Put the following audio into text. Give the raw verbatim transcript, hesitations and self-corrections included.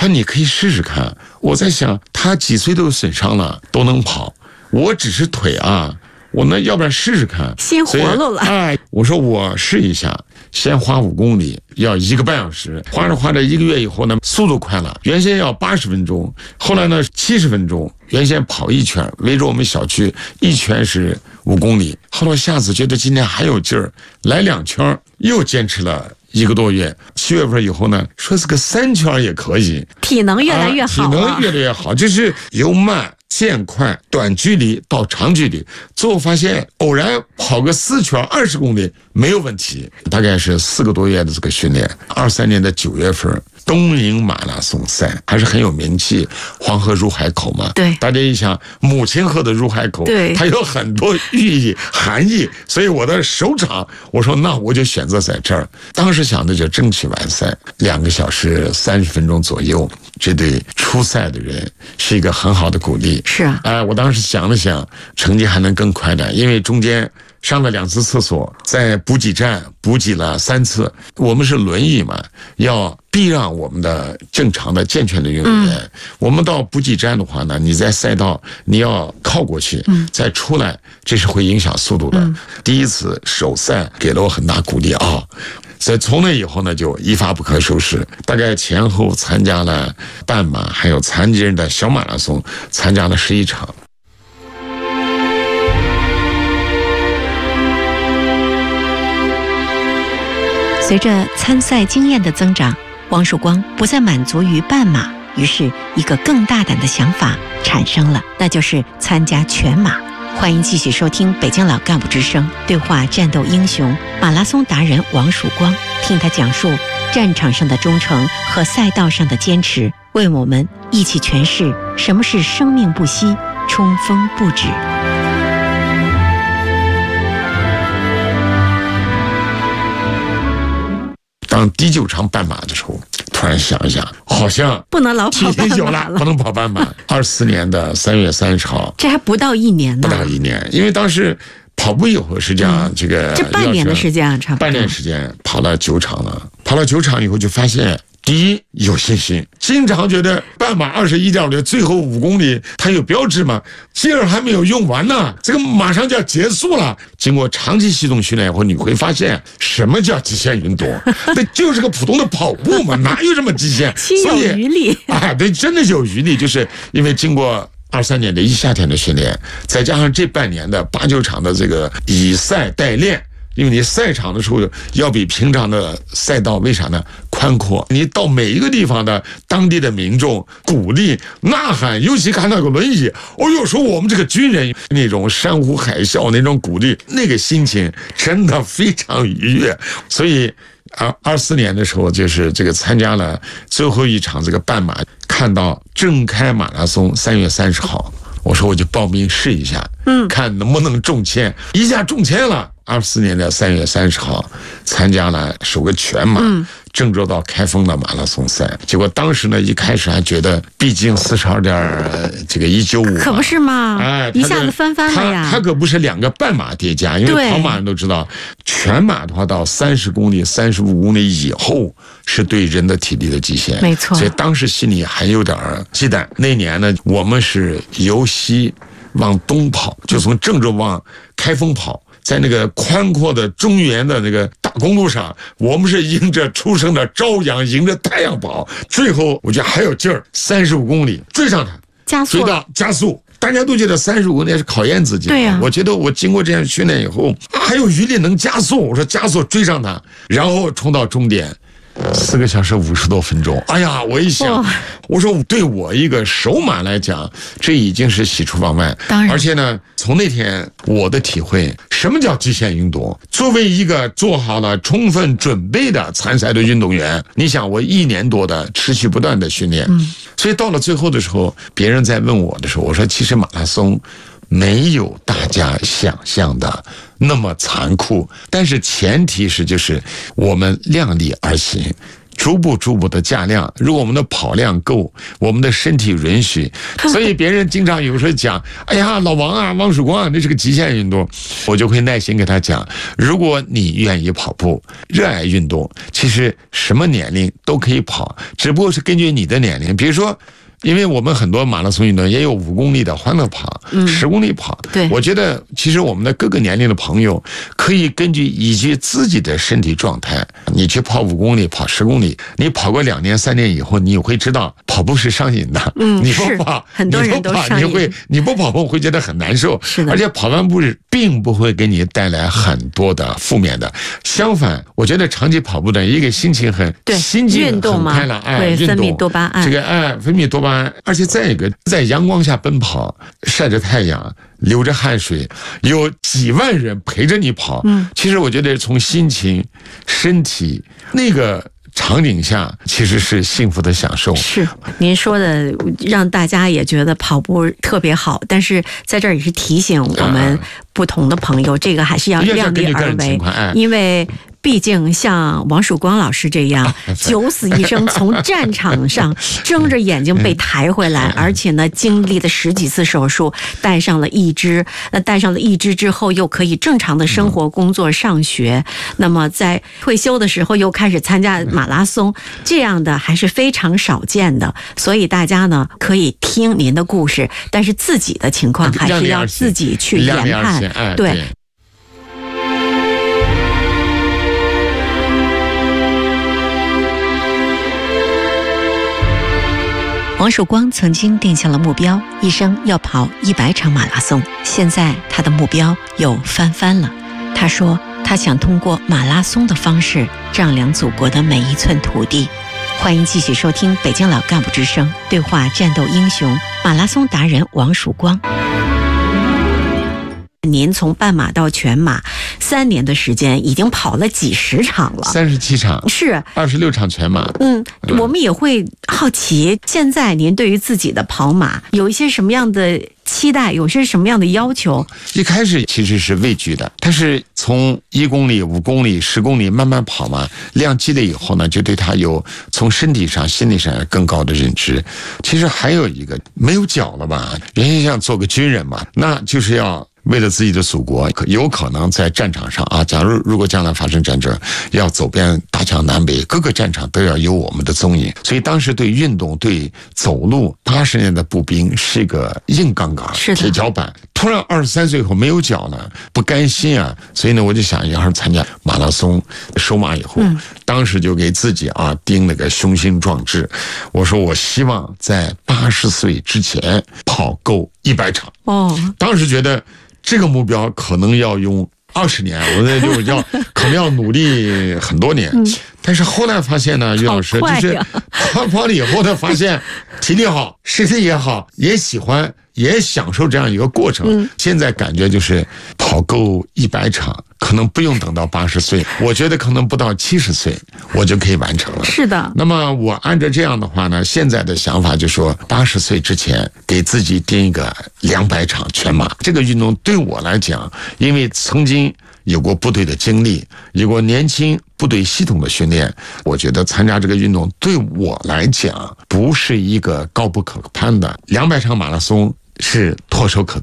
他你可以试试看。我在想，他几岁都有损伤了，都能跑，我只是腿啊，我呢要不然试试看， 先活络了。 哎，我说我试一下，先花五公里，要一个半小时，花着花着一个月以后呢，速度快了，原先要八十分钟，后来呢七十分钟，原先跑一圈，围着我们小区一圈是五公里，后来下次觉得今天还有劲儿，来两圈，又坚持了一个多月，七月份以后呢，说是个三圈也可以， 体能越来越好、啊啊，体能越来越好，就是由慢渐快，短距离到长距离，最后发现偶然跑个四圈二十公里没有问题，大概是四个多月的这个训练。二三年的九月份，东营马拉松赛还是很有名气，黄河入海口嘛， 对， 大家一想母亲河的入海口， 对， 它有很多寓意含义，所以我的首场我说那我就选择在这儿，当时想的就争取完赛，两个小时三十分钟左右，这对初赛的人是一个很好的鼓励。 是啊， 哎，我当时想了想，成绩还能更快点，因为中间上了两次厕所，在补给站补给了三次。我们是轮椅嘛，要避让我们的正常的健全的运动员。嗯、我们到补给站的话呢，你在赛道你要靠过去，嗯、再出来，这是会影响速度的。嗯、第一次首赛给了我很大鼓励啊。所以从那以后呢，就一发不可收拾。大概前后参加了半马，还有残疾人的小马拉松，参加了十一场。 随着参赛经验的增长，王曙光不再满足于半马，于是一个更大胆的想法产生了，那就是参加全马。欢迎继续收听北京老干部之声，对话战斗英雄马拉松达人王曙光，听他讲述战场上的忠诚和赛道上的坚持，为我们一起诠释什么是生命不息，冲锋不止。 当第九场半马的时候，突然想一想，好像不能老跑半马了， 不能跑半马。二四年的三月三十号， 这还不到一年呢， 不到一年，因为当时跑步以后，实际上这个、 嗯、这半年的时间啊，差不多半年时间跑了九场了，跑了九场以后就发现。第一，有信心，经常觉得半马二十一点六最后五公里它有标志嘛，劲儿还没有用完呢，这个马上就要结束了。经过长期系统训练以后，你会发现什么叫极限运动？那就是个普通的跑步嘛，哪有这么极限？ 心有余力啊，对，真的有余力，就是因为经过二三年的一夏天的训练，再加上这半年的八九场的这个以赛代练。因为你赛场的时候要比平常的赛道为啥呢？宽阔，你到每一个地方的当地的民众鼓励呐喊，尤其看到个轮椅，哦哟，说我们这个军人那种山呼海啸那种鼓励，那个心情真的非常愉悦。所以啊，二四年的时候就是这个参加了最后一场这个半马，看到正开马拉松三月三十号，我说我就报名试一下，嗯，看能不能中签，一下中签了。二四年的三月三十号，参加了首个全马，嗯、郑州到开封的马拉松赛。结果当时呢，一开始还觉得，毕竟四十二点这个一九五， 可不是吗？ 哎， 一下子翻番了呀！ 他可不是两个半马叠加，因为跑马人都知道，全马的话到三十公里、三十五公里以后是对人的体力的极限， 没错。 所以当时心里还有点忌惮。那年呢，我们是由西往东跑，就从郑州往开封跑。在那个宽阔的中原的那个大公路上，我们是迎着初升的朝阳，迎着太阳跑。最后我觉得还有劲儿，三十五公里追上他， 加速， 追到加速。大家都觉得三十五公里是考验自己的， 对呀、啊。 我觉得我经过这样训练以后，还有余力能加速。我说加速追上他，然后冲到终点。四个小时五十多分钟，哎呀！我一想，我说对我一个手马来讲，这已经是喜出望外。 当然， 而且呢，从那天我的体会，什么叫极限运动？作为一个做好了充分准备的参赛的运动员，你想我一年多的持续不断的训练，嗯，所以到了最后的时候，别人在问我的时候，我说其实马拉松没有大家想象的那么残酷，但是前提是就是我们量力而行， 逐步逐步的加量。如果我们的跑量够，我们的身体允许，所以别人经常有时候讲，哎呀，老王啊，王曙光啊，这是个极限运动，我就会耐心给他讲，如果你愿意跑步，热爱运动，其实什么年龄都可以跑，只不过是根据你的年龄，比如说。因为我们很多马拉松运动也有五公里的欢乐跑，嗯，十公里跑。 对， 我觉得其实我们的各个年龄的朋友可以根据依据自己的身体状态，你去跑五公里、跑十公里，你跑过两年、三年以后，你会知道跑步是上瘾的。 嗯， 你不跑， 很多人都上瘾， 你会你不跑步会觉得很难受。 是的， 而且跑完步并不会给你带来很多的负面的，相反，我觉得长期跑步的一个心情很对， 心境很开朗，哎， 会分泌多巴胺， 这个哎分泌多巴胺。而且再一个，在阳光下奔跑，晒着太阳，流着汗水，有几万人陪着你跑。嗯，其实我觉得从心情、身体那个场景下，其实是幸福的享受。 是您说的，让大家也觉得跑步特别好，但是在这儿也是提醒我们不同的朋友，这个还是要量力而为，因为。毕竟像王曙光老师这样九死一生从战场上睁着眼睛被抬回来，而且呢经历了十几次手术，戴上了义肢，那戴上了义肢之后又可以正常的生活、工作、上学，那么在退休的时候又开始参加马拉松，这样的还是非常少见的。所以大家呢可以听您的故事，但是自己的情况还是要自己去研判。对。王曙光曾经定下了目标，一生要跑一百场马拉松。现在他的目标又翻番了。他说，他想通过马拉松的方式丈量祖国的每一寸土地。欢迎继续收听北京老干部之声，对话战斗英雄马拉松达人王曙光。您从半马到全马三年的时间，已经跑了几十场了， 三十七场， 是二十六场全马。 嗯，我们也会好奇，现在您对于自己的跑马有一些什么样的期待，有些什么样的要求？ 一开始其实是畏惧的，但是从一公里、五公里、十公里慢慢跑嘛，量积累以后呢，就对他有从身体上、心理上更高的认知。其实还有一个，没有脚了吧？原先想做个军人嘛，那就是要。为了自己的祖国，有可能在战场上啊，假如如果将来发生战争，要走遍大江南北，各个战场都要有我们的踪影。所以当时对运动、对走路，八十年的步兵是一个硬杠杠、铁脚板。突然二十三岁以后没有脚了，不甘心啊，所以呢，我就想要是参加马拉松，收马以后，嗯、当时就给自己啊定了个雄心壮志，我说我希望在八十岁之前跑够一百场。哦，当时觉得。这个目标可能要用二十年，我那就要可能要努力很多年。嗯、但是后来发现呢，于老师就是跑跑了以后呢，发现体力好，身体也好，也喜欢，也享受这样一个过程。嗯、现在感觉就是跑够一百场，可能不用等到八十岁，我觉得可能不到七十岁，我就可以完成了。 是的。 那么我按照这样的话呢，现在的想法就说，八十岁之前给自己定一个两百场全马。这个运动对我来讲，因为曾经有过部队的经历，有过年轻部队系统的训练，我觉得参加这个运动对我来讲不是一个高不可攀的。两百场马拉松是唾手可